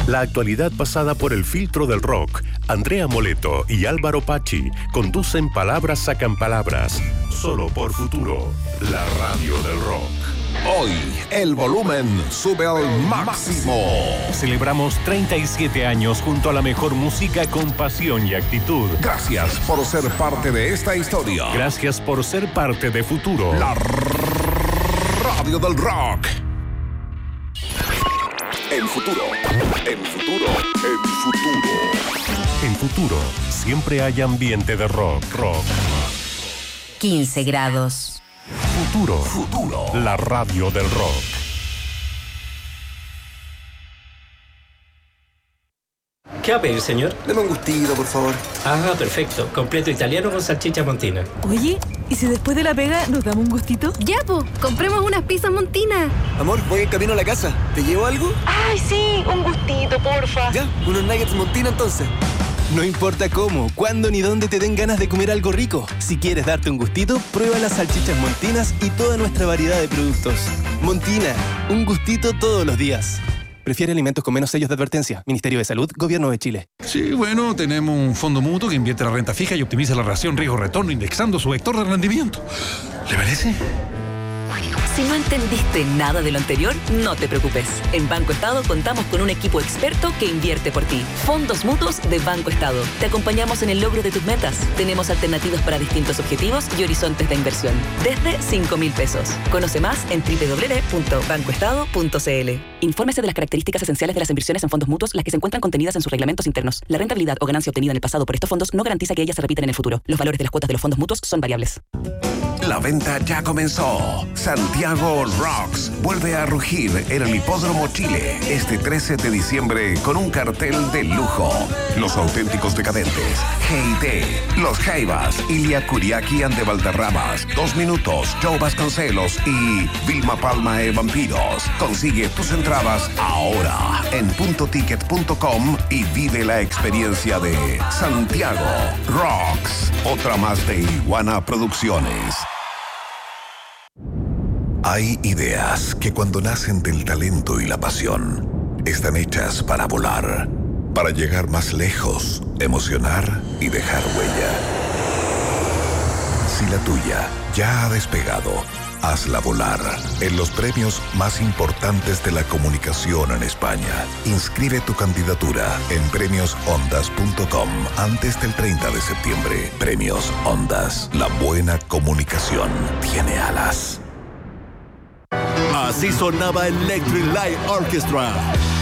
La actualidad pasada por el filtro del rock. Andrea Moleto y Álvaro Pachi conducen Palabras Sacan Palabras. Solo por Futuro, la radio del rock. Hoy, el volumen sube al máximo. Celebramos 37 años junto a la mejor música con pasión y actitud. Gracias por ser parte de esta historia. Gracias por ser parte de Futuro, la radio del rock. En Futuro, en Futuro, en Futuro. En Futuro, siempre hay ambiente de rock. 15 grados. Futuro, la radio del rock. ¿Qué va a pedir, señor? Deme un gustito, por favor. Ah, perfecto. Completo italiano con salchicha montina. Oye, ¿y si después de la pega nos damos un gustito? Ya, po, compremos unas pizzas montinas. Amor, voy en camino a la casa. ¿Te llevo algo? Ay, sí, un gustito, porfa. Ya, unos nuggets montina entonces. No importa cómo, cuándo ni dónde te den ganas de comer algo rico. Si quieres darte un gustito, prueba las salchichas Montinas y toda nuestra variedad de productos. Montina, un gustito todos los días. Prefiere alimentos con menos sellos de advertencia. Ministerio de Salud, Gobierno de Chile. Sí, bueno, tenemos un fondo mutuo que invierte la renta fija y optimiza la relación riesgo-retorno indexando su vector de rendimiento. ¿Le parece? Si no entendiste nada de lo anterior, no te preocupes. En Banco Estado contamos con un equipo experto que invierte por ti. Fondos mutuos de Banco Estado. Te acompañamos en el logro de tus metas. Tenemos alternativas para distintos objetivos y horizontes de inversión. Desde 5.000 pesos. Conoce más en www.bancoestado.cl. Infórmese de las características esenciales de las inversiones en fondos mutuos, las que se encuentran contenidas en sus reglamentos internos. La rentabilidad o ganancia obtenida en el pasado por estos fondos no garantiza que ellas se repitan en el futuro. Los valores de las cuotas de los fondos mutuos son variables. La venta ya comenzó. Santiago Rocks vuelve a rugir en el Hipódromo Chile este 13 de diciembre con un cartel de lujo. Los Auténticos Decadentes, G.I.T., Los Jaivas, Ilia Kuriaki and the Valderramas, 2 Minutos, Joe Vasconcelos y Vilma Palma e Vampiros. Consigue tus entradas ahora en puntoticket.com y vive la experiencia de Santiago Rocks. Otra más de Iguana Producciones. Hay ideas que cuando nacen del talento y la pasión, están hechas para volar, para llegar más lejos, emocionar y dejar huella. Si la tuya ya ha despegado, hazla volar en los premios más importantes de la comunicación en España. Inscribe tu candidatura en premiosondas.com antes del 30 de septiembre. Premios Ondas. La buena comunicación tiene alas. Así sonaba Electric Light Orchestra.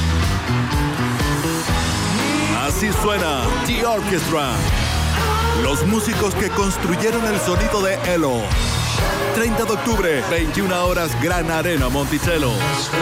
Así suena The Orchestra. Los músicos que construyeron el sonido de Elo. 30 de octubre, 21 horas, Gran Arena Monticello.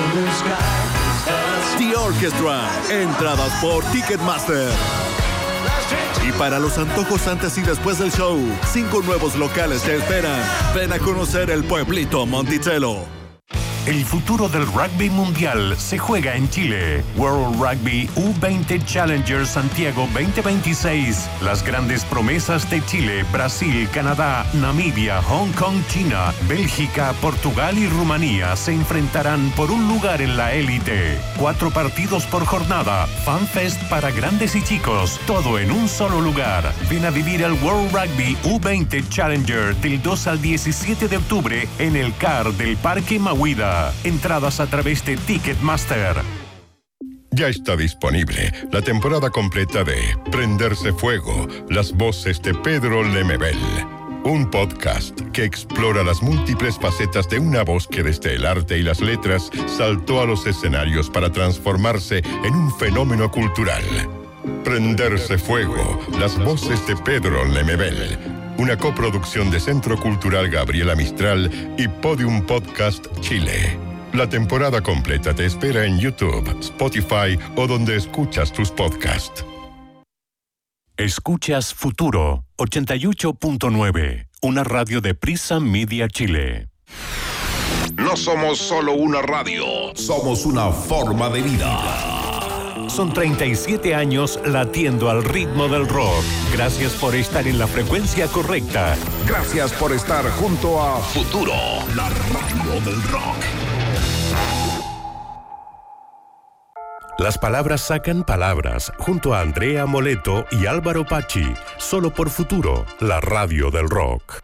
The Orchestra. Entradas por Ticketmaster. Y para los antojos antes y después del show, 5 nuevos locales te esperan. Ven a conocer el pueblito Monticello. El futuro del rugby mundial se juega en Chile. World Rugby U20 Challenger Santiago 2026. Las grandes promesas de Chile, Brasil, Canadá, Namibia, Hong Kong, China, Bélgica, Portugal y Rumanía se enfrentarán por un lugar en la élite. 4 partidos por jornada. FanFest para grandes y chicos. Todo en un solo lugar. Ven a vivir el World Rugby U20 Challenger del 2 al 17 de octubre en el CAR del Parque Mahuida. Entradas a través de Ticketmaster. Ya está disponible la temporada completa de Prenderse Fuego, las voces de Pedro Lemebel. Un podcast que explora las múltiples facetas de una voz que desde el arte y las letras saltó a los escenarios para transformarse en un fenómeno cultural. Prenderse Fuego, las voces de Pedro Lemebel. Una coproducción de Centro Cultural Gabriela Mistral y Podium Podcast Chile. La temporada completa te espera en YouTube, Spotify o donde escuchas tus podcasts. Escuchas Futuro 88.9, una radio de Prisa Media Chile. No somos solo una radio, somos una forma de vida. Son 37 años latiendo al ritmo del rock. Gracias por estar en la frecuencia correcta. Gracias por estar junto a Futuro, la radio del rock. Las palabras sacan palabras, junto a Andrea Moleto y Álvaro Pachi, solo por Futuro, la radio del rock.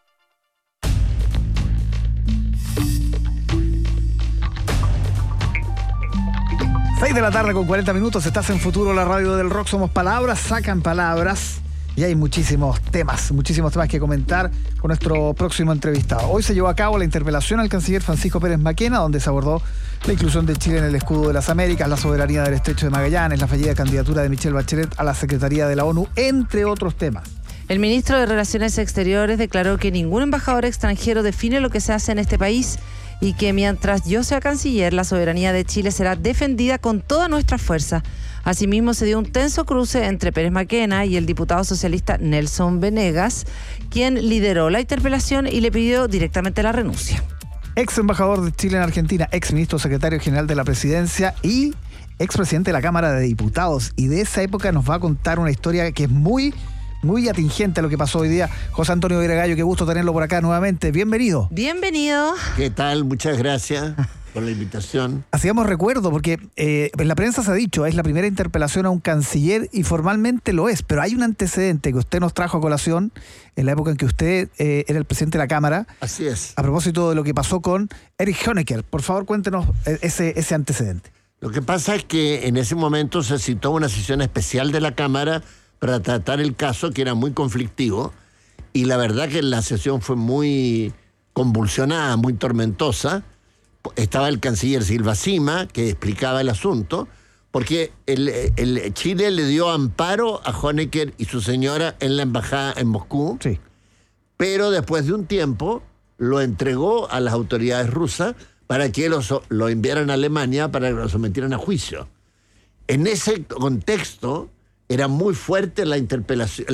Seis de la tarde con 40 minutos, estás en Futuro, la radio del rock. Somos palabras, sacan palabras. Y hay muchísimos temas que comentar con nuestro próximo entrevistado. Hoy se llevó a cabo la interpelación al canciller Francisco Pérez Maquena, donde se abordó la inclusión de Chile en el escudo de las Américas, la soberanía del Estrecho de Magallanes, la fallida candidatura de Michelle Bachelet a la Secretaría de la ONU, entre otros temas. El ministro de Relaciones Exteriores declaró que ningún embajador extranjero define lo que se hace en este país y que mientras yo sea canciller, la soberanía de Chile será defendida con toda nuestra fuerza. Asimismo, se dio un tenso cruce entre Pérez Maquena y el diputado socialista Nelson Venegas, quien lideró la interpelación y le pidió directamente la renuncia. Ex embajador de Chile en Argentina, ex ministro secretario general de la Presidencia y ex presidente de la Cámara de Diputados. Y de esa época nos va a contar una historia que es muy atingente a lo que pasó hoy día. José Antonio Viragallo, qué gusto tenerlo por acá nuevamente. Bienvenido. Bienvenido. ¿Qué tal? Muchas gracias por la invitación. Hacíamos recuerdo, porque en la prensa se ha dicho, es la primera interpelación a un canciller y formalmente lo es, pero hay un antecedente que usted nos trajo a colación en la época en que usted era el presidente de la Cámara. Así es. A propósito de lo que pasó con Erich Honecker. Por favor, cuéntenos ese antecedente. Lo que pasa es que en ese momento se citó una sesión especial de la Cámara para tratar el caso, que era muy conflictivo, y la verdad que la sesión fue muy convulsionada, muy tormentosa. Estaba el canciller Silva Sima, que explicaba el asunto, porque el Chile le dio amparo a Honecker y su señora en la embajada en Moscú, sí, pero después de un tiempo lo entregó a las autoridades rusas para que lo enviaran a Alemania para que lo sometieran a juicio. En ese contexto era muy fuerte la interpelación,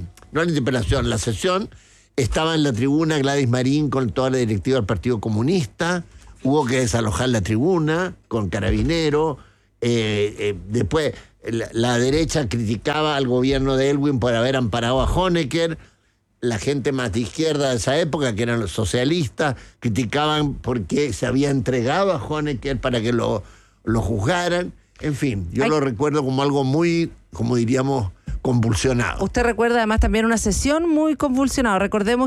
la sesión. Estaba en la tribuna Gladys Marín con toda la directiva del Partido Comunista. Hubo que desalojar la tribuna con carabineros. Después la derecha criticaba al gobierno de Elwin por haber amparado a Honecker. La gente más de izquierda de esa época, que eran los socialistas, criticaban porque se había entregado a Honecker para que lo juzgaran. En fin, yo lo recuerdo como algo muy, como diríamos, convulsionado. Usted recuerda además también una sesión muy convulsionada. Recordemos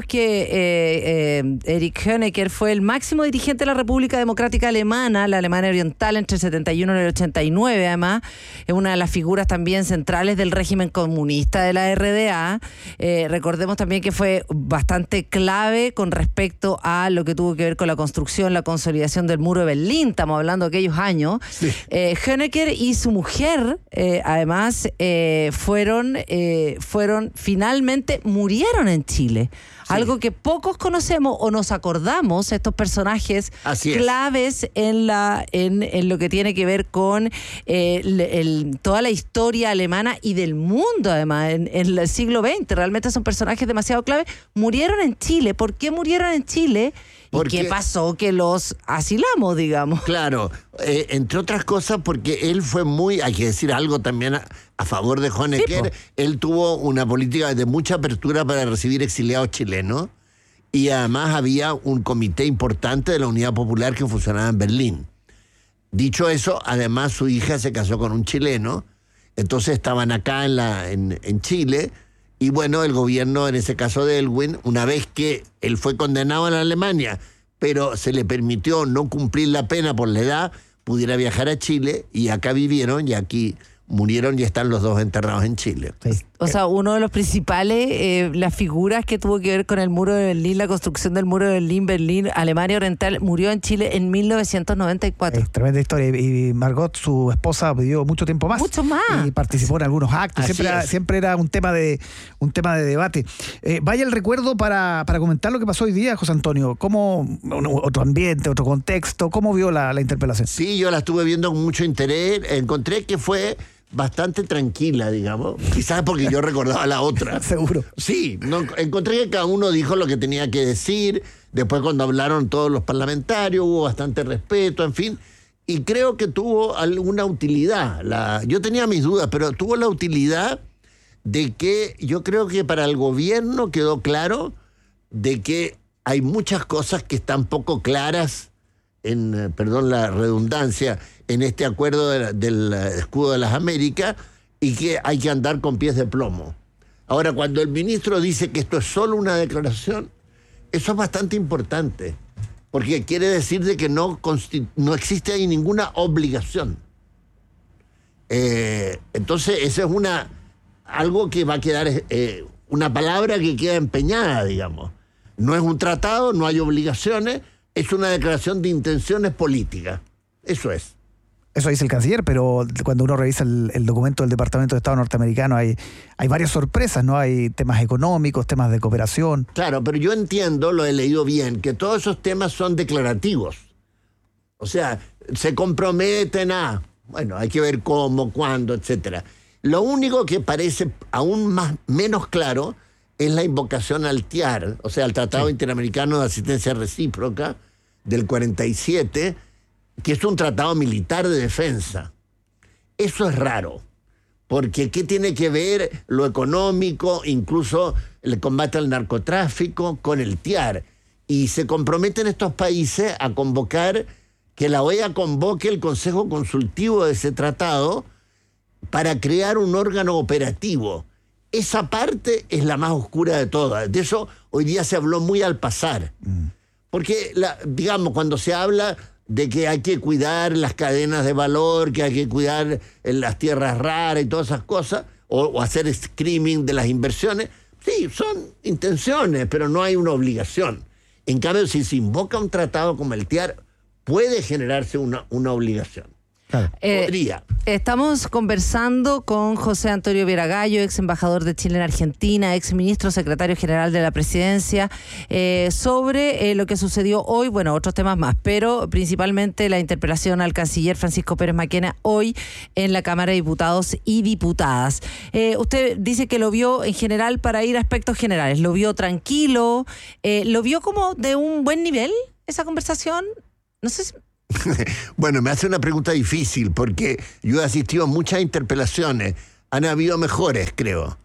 que Erich Honecker fue el máximo dirigente de la República Democrática Alemana, la Alemania Oriental, entre el 71 y el 89, además. Es una de las figuras también centrales del régimen comunista de la RDA. Recordemos también que fue bastante clave con respecto a lo que tuvo que ver con la construcción, la consolidación del muro de Berlín. Estamos hablando de aquellos años. Sí. Honecker y su mujer, además, finalmente murieron en Chile. Sí. Algo que pocos conocemos o nos acordamos, estos personajes claves en lo que tiene que ver con toda la historia alemana y del mundo, además, en el siglo XX. Realmente son personajes demasiado claves. Murieron en Chile. ¿Por qué murieron en Chile? ¿Y qué pasó que los asilamos, digamos? Claro, entre otras cosas porque él fue hay que decir algo también a favor de Honecker. Sí, él tuvo una política de mucha apertura para recibir exiliados chilenos y además había un comité importante de la Unidad Popular que funcionaba en Berlín. Dicho eso, además su hija se casó con un chileno, entonces estaban acá en Chile. Y bueno, el gobierno, en ese caso de Elwin, una vez que él fue condenado en Alemania, pero se le permitió no cumplir la pena por la edad, pudiera viajar a Chile y acá vivieron y aquí murieron y están los dos enterrados en Chile. Sí. O sea, uno de los principales, las figuras que tuvo que ver con el muro de Berlín, la construcción del muro de Berlín, Alemania Oriental, murió en Chile en 1994. Tremenda historia. Y Margot, su esposa, vivió mucho tiempo más. Mucho más. Y participó en algunos actos. Siempre era un tema de debate. Vaya el recuerdo para comentar lo que pasó hoy día, José Antonio. ¿Cómo, otro ambiente, otro contexto? ¿Cómo vio la interpelación? Sí, yo la estuve viendo con mucho interés. Encontré que fue bastante tranquila, digamos. Quizás porque yo recordaba la otra. Seguro. Sí, encontré que cada uno dijo lo que tenía que decir. Después, cuando hablaron todos los parlamentarios, hubo bastante respeto, en fin. Y creo que tuvo alguna utilidad. Yo tenía mis dudas, pero tuvo la utilidad de que yo creo que para el gobierno quedó claro de que hay muchas cosas que están poco claras, perdón la redundancia, en este acuerdo del escudo de las Américas y que hay que andar con pies de plomo. Ahora, cuando el ministro dice que esto es solo una declaración, eso es bastante importante, porque quiere decir de que no existe ahí ninguna obligación. Entonces, eso es algo que va a quedar, una palabra que queda empeñada, digamos. No es un tratado, no hay obligaciones, es una declaración de intenciones políticas. Eso es. Eso dice el canciller, pero cuando uno revisa el documento del Departamento de Estado norteamericano hay varias sorpresas, ¿no? Hay temas económicos, temas de cooperación. Claro, pero yo entiendo, lo he leído bien, que todos esos temas son declarativos. O sea, se comprometen a, bueno, hay que ver cómo, cuándo, etcétera. Lo único que parece aún menos claro es la invocación al TIAR, o sea, al Tratado Interamericano de Asistencia Recíproca del 47, que es un tratado militar de defensa. Eso es raro, porque ¿qué tiene que ver lo económico, incluso el combate al narcotráfico, con el TIAR? Y se comprometen estos países a convocar, que la OEA convoque el Consejo Consultivo de ese tratado para crear un órgano operativo. Esa parte es la más oscura de todas. De eso hoy día se habló muy al pasar. Porque, digamos, cuando se habla de que hay que cuidar las cadenas de valor, que hay que cuidar las tierras raras y todas esas cosas, o hacer screening de las inversiones, sí, son intenciones, pero no hay una obligación. En cambio, si se invoca un tratado como el TIAR, puede generarse una obligación. Claro. Podría. Estamos conversando con José Antonio Vieragallo, ex embajador de Chile en Argentina, ex ministro secretario general de la presidencia, sobre lo que sucedió hoy, bueno, otros temas más, pero principalmente la interpelación al canciller Francisco Pérez Maquena hoy en la Cámara de Diputados y Diputadas. Usted dice que lo vio en general, para ir a aspectos generales, lo vio tranquilo, lo vio como de un buen nivel esa conversación. No sé si... Bueno, me hace una pregunta difícil porque yo he asistido a muchas interpelaciones. Han habido mejores, creo,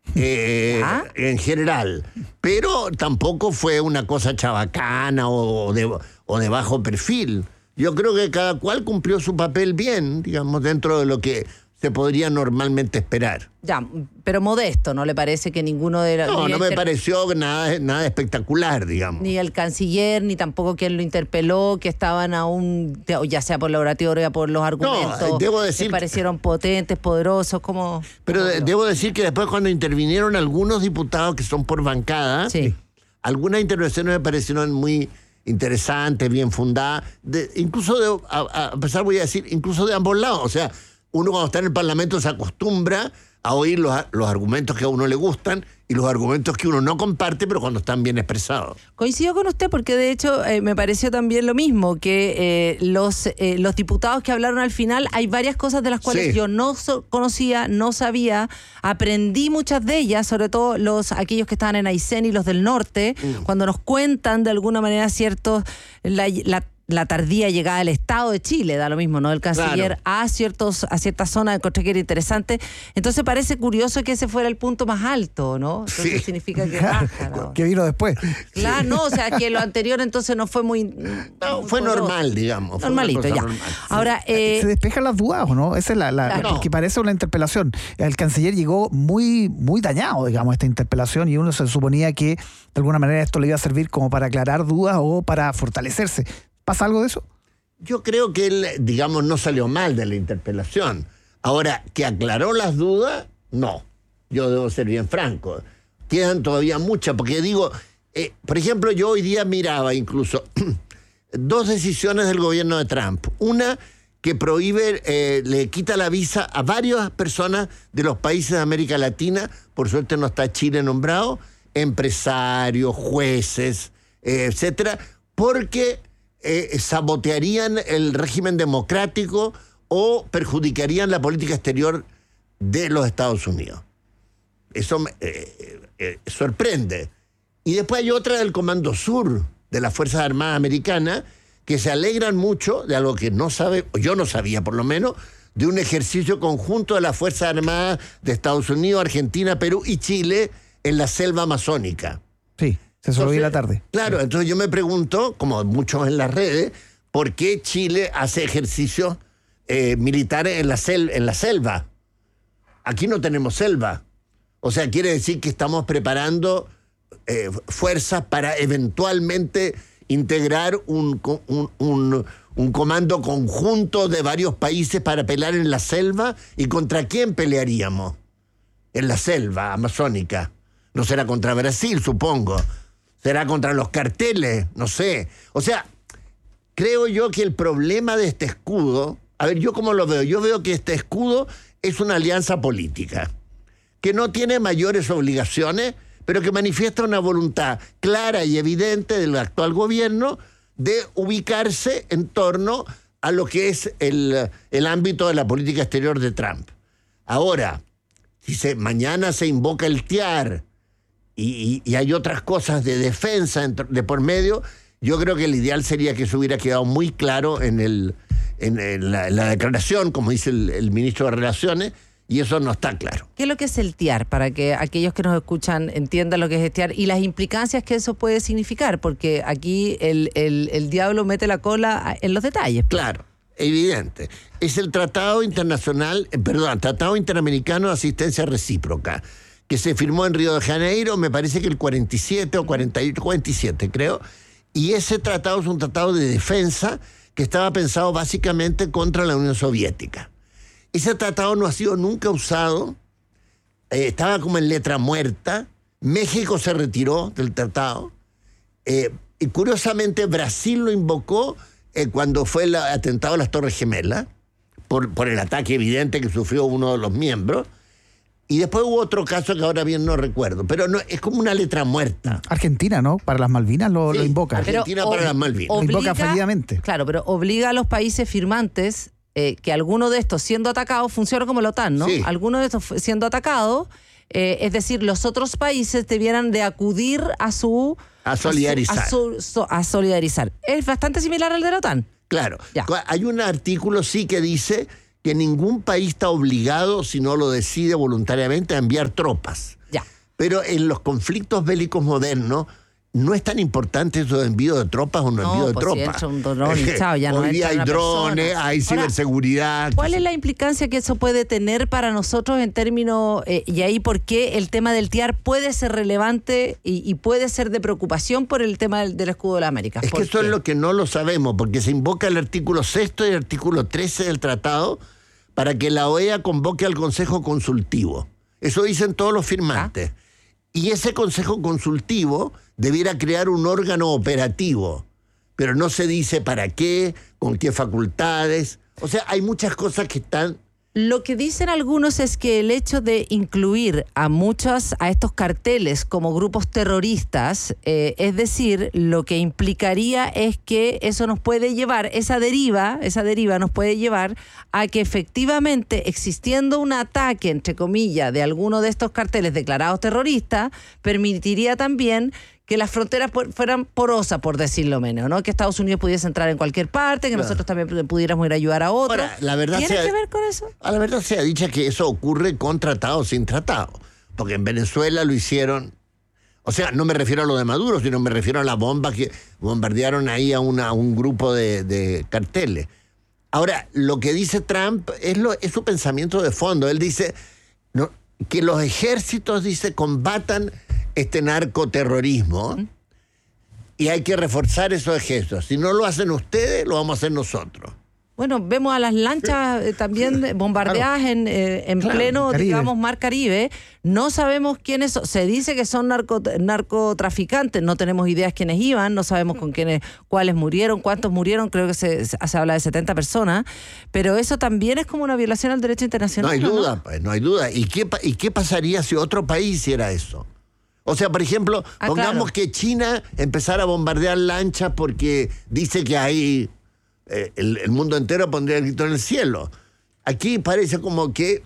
en general. Pero tampoco fue una cosa chabacana o de bajo perfil. Yo creo que cada cual cumplió su papel bien, digamos, dentro de lo que se podría normalmente esperar. Ya, pero modesto, ¿no le parece que ninguno de los... No me pareció nada espectacular, digamos. Ni el canciller, ni tampoco quien lo interpeló, que estaban aún, ya sea por la oratoria, por los argumentos, no, debo decir, que parecieron potentes, poderosos, como... Pero debo decir que después cuando intervinieron algunos diputados que son por bancada, sí, algunas intervenciones me parecieron muy interesantes, bien fundadas, incluso a pesar, voy a decir, incluso de ambos lados. O sea, uno cuando está en el Parlamento se acostumbra a oír los argumentos que a uno le gustan y los argumentos que uno no comparte, pero cuando están bien expresados. Coincido con usted porque de hecho me pareció también lo mismo, que los diputados que hablaron al final, hay varias cosas de las cuales yo no conocía, no sabía, aprendí muchas de ellas, sobre todo aquellos que estaban en Aysén y los del norte, cuando nos cuentan de alguna manera ciertos... la tardía llegada del Estado de Chile, da lo mismo, ¿no? El canciller a ciertas zonas, encontré que era interesante. Entonces parece curioso que ese fuera el punto más alto, ¿no? Entonces significa que baja, ¿no? ¿Qué vino después? Claro, no, o sea, que lo anterior entonces no fue muy... No, fue normal, digamos. Normalito, ya. Normal, ahora... se despejan las dudas, ¿o no? Esa es porque parece una interpelación. El canciller llegó muy, muy dañado, digamos, a esta interpelación, y uno se suponía que de alguna manera esto le iba a servir como para aclarar dudas o para fortalecerse. ¿Pasa algo de eso? Yo creo que él, digamos, no salió mal de la interpelación. Ahora, que aclaró las dudas, no. Yo debo ser bien franco. Quedan todavía muchas, porque digo, por ejemplo, yo hoy día miraba incluso dos decisiones del gobierno de Trump. Una que prohíbe, le quita la visa a varias personas de los países de América Latina, por suerte no está Chile nombrado, empresarios, jueces, etcétera, porque sabotearían el régimen democrático o perjudicarían la política exterior de los Estados Unidos. Eso sorprende. Y después hay otra del Comando Sur de las Fuerzas Armadas Americanas, que se alegran mucho de algo que no sabe, o yo no sabía por lo menos, de un ejercicio conjunto de las Fuerzas Armadas de Estados Unidos, Argentina, Perú y Chile en la selva amazónica. Sí. Se lo vi la tarde. Claro, entonces yo me pregunto, como muchos en las redes, ¿por qué Chile hace ejercicios militares en la selva. Aquí no tenemos selva. O sea, quiere decir que estamos preparando fuerzas para eventualmente integrar un comando conjunto de varios países para pelear en la selva. ¿Y contra quién pelearíamos? En la selva amazónica. No será contra Brasil, supongo. Será contra los carteles, no sé. O sea, creo yo que el problema de este escudo... A ver, ¿yo cómo lo veo? Yo veo que este escudo es una alianza política que no tiene mayores obligaciones, pero que manifiesta una voluntad clara y evidente del actual gobierno de ubicarse en torno a lo que es el ámbito de la política exterior de Trump. Ahora, si mañana se invoca el TIAR y hay otras cosas de defensa de por medio, yo creo que el ideal sería que eso hubiera quedado muy claro en la declaración, como dice el ministro de Relaciones, y eso no está claro. ¿Qué es lo que es el TIAR? Para que aquellos que nos escuchan entiendan lo que es el TIAR y las implicancias que eso puede significar, porque aquí el diablo mete la cola en los detalles. Claro, evidente. Es el Tratado Interamericano de Asistencia Recíproca, que se firmó en Río de Janeiro, me parece que el 47 o 47, creo, y ese tratado es un tratado de defensa que estaba pensado básicamente contra la Unión Soviética. Ese tratado no ha sido nunca usado, estaba como en letra muerta. México se retiró del tratado, y curiosamente Brasil lo invocó cuando fue el atentado a las Torres Gemelas, por el ataque evidente que sufrió uno de los miembros. Y después hubo otro caso que ahora bien no recuerdo, pero no, es como una letra muerta. Argentina, ¿no? Para las Malvinas lo invoca. Argentina para las Malvinas. Lo invoca fallidamente. Claro, pero obliga a los países firmantes que alguno de estos siendo atacados, funciona como la OTAN, ¿no? Sí. Alguno de estos siendo atacados, es decir, los otros países debieran de acudir a solidarizar. A solidarizar. Es bastante similar al de la OTAN. Claro. Ya. Hay un artículo sí que dice que ningún país está obligado, si no lo decide voluntariamente, a enviar tropas. Ya. Pero en los conflictos bélicos modernos no es tan importante eso de envío de tropas o no envío de tropas. Si entra un dron y chao, ya no Hoy día hay entra una drones, persona. hay ciberseguridad. ¿Cuál es la implicancia que eso puede tener para nosotros en términos, y ahí por qué el tema del TIAR puede ser relevante y puede ser de preocupación por el tema del escudo de las Américas? Es que eso es lo que no lo sabemos, porque se invoca el artículo 6 y el artículo 13 del tratado para que la OEA convoque al Consejo Consultivo. Eso dicen todos los firmantes. Y ese Consejo Consultivo debiera crear un órgano operativo, pero no se dice para qué, con qué facultades. O sea, hay muchas cosas que están... Lo que dicen algunos es que el hecho de incluir a estos carteles como grupos terroristas, es decir, lo que implicaría es que eso nos puede llevar, esa deriva nos puede llevar a que efectivamente, existiendo un ataque, entre comillas, de alguno de estos carteles declarados terroristas, permitiría también que las fronteras fueran porosas, por decirlo menos, ¿no? Que Estados Unidos pudiese entrar en cualquier parte, que nosotros también pudiéramos ir a ayudar a otros. Ahora, la verdad ¿Tiene que ver con eso? A la verdad sea dicha que eso ocurre con tratado o sin tratado, porque en Venezuela lo hicieron. O sea, no me refiero a lo de Maduro, sino me refiero a las bombas que bombardearon ahí a un grupo de carteles. Ahora, lo que dice Trump es su pensamiento de fondo. Él dice que los ejércitos, combatan este narcoterrorismo y hay que reforzar esos ejércitos. Si no lo hacen ustedes, lo vamos a hacer nosotros. Bueno, vemos a las lanchas también bombardeadas en pleno, Caribe. digamos, Mar Caribe. No sabemos quiénes son. Se dice que son narcotraficantes. No tenemos ideas quiénes iban. No sabemos cuáles murieron, cuántos murieron. Creo que se habla de 70 personas. Pero eso también es como una violación al derecho internacional. No hay duda, pues, no hay duda. ¿Y qué pasaría si otro país hiciera eso? O sea, por ejemplo, pongamos que China empezara a bombardear lanchas porque dice que hay... el mundo entero pondría el grito en el cielo. Aquí parece como que,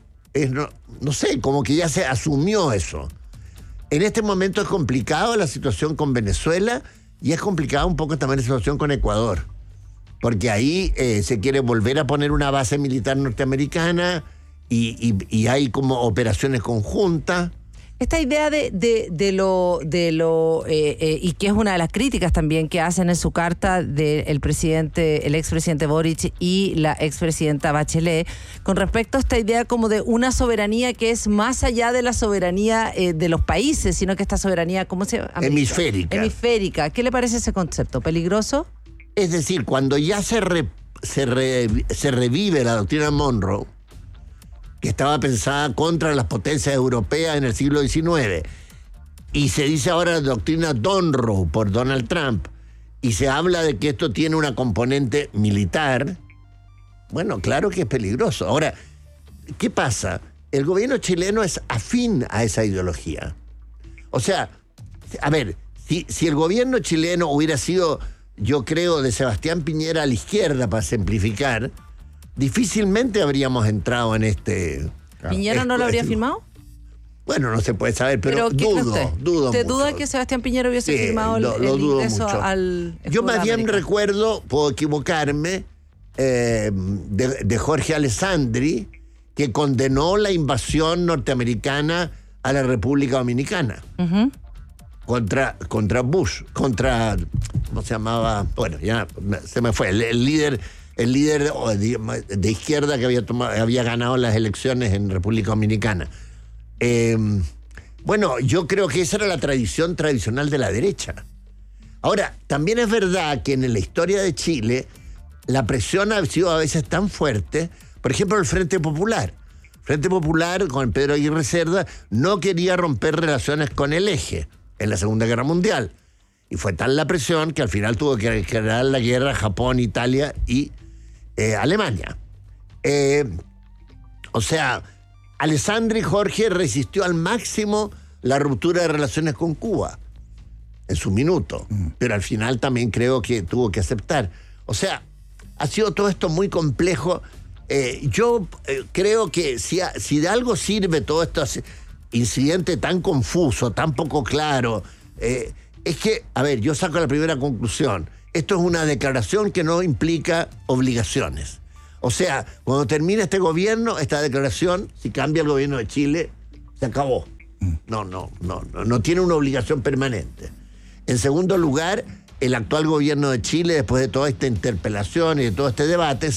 no sé, como que ya se asumió eso. En este momento es complicado la situación con Venezuela y es complicada un poco también la situación con Ecuador. Porque ahí se quiere volver a poner una base militar norteamericana y hay como operaciones conjuntas. Esta idea de lo y que es una de las críticas también que hacen en su carta del el expresidente Boric y la expresidenta Bachelet, con respecto a esta idea como de una soberanía que es más allá de la soberanía de los países, sino que esta soberanía, ¿cómo se llama? Hemisférica. ¿Qué le parece ese concepto? ¿Peligroso? Es decir, cuando ya se revive la doctrina Monroe, que estaba pensada contra las potencias europeas en el siglo XIX, y se dice ahora la doctrina Monroe por Donald Trump, y se habla de que esto tiene una componente militar, bueno, claro que es peligroso. Ahora, ¿qué pasa? El gobierno chileno es afín a esa ideología. O sea, a ver, si el gobierno chileno hubiera sido, yo creo, de Sebastián Piñera a la izquierda, para simplificar, difícilmente habríamos entrado en este... ¿Piñera no lo habría firmado? Bueno, no se puede saber, pero dudo ¿Usted mucho. duda que Sebastián Piñera hubiese firmado el ingreso al... Yo más bien recuerdo, puedo equivocarme, de Jorge Alessandri, que condenó la invasión norteamericana a la República Dominicana. Uh-huh. Contra Bush, ¿cómo se llamaba? Bueno, ya se me fue, el líder de izquierda que había ganado las elecciones en República Dominicana. Bueno, yo creo que esa era la tradicional de la derecha. Ahora, también es verdad que en la historia de Chile la presión ha sido a veces tan fuerte. Por ejemplo, el Frente Popular. Frente Popular, con Pedro Aguirre Cerda, no quería romper relaciones con el Eje en la Segunda Guerra Mundial. Y fue tal la presión que al final tuvo que declarar la guerra Japón, Italia y Alemania. O sea, Alessandri Jorge resistió al máximo la ruptura de relaciones con Cuba en su minuto, pero al final también creo que tuvo que aceptar. O sea, ha sido todo esto muy complejo. Yo creo que si de algo sirve todo este incidente tan confuso, tan poco claro, es que, a ver, yo saco la primera conclusión. Esto es una declaración que no implica obligaciones. O sea, cuando termine este gobierno, esta declaración, si cambia el gobierno de Chile, se acabó. No tiene una obligación permanente. En segundo lugar, el actual gobierno de Chile, después de toda esta interpelación y de todo este debate,